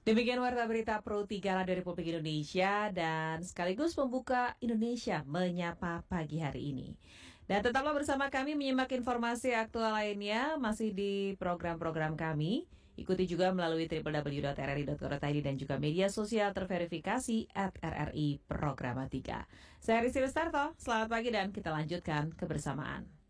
Demikian warta berita Pro 3 Radio Republik Indonesia dan sekaligus membuka Indonesia Menyapa pagi hari ini. Dan tetaplah bersama kami menyimak informasi aktual lainnya masih di program-program kami. Ikuti juga melalui www.rri.co.id dan juga media sosial terverifikasi @RRI Programa 3. Saya Rizky Lestarto, selamat pagi dan kita lanjutkan kebersamaan.